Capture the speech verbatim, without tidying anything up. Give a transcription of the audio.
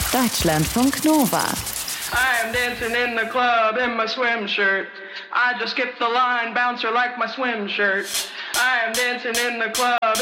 Deutschlandfunk Nova. I am dancing in the club in my swim shirt. I just skipped the line, bouncer like my swim shirt. I am dancing in the club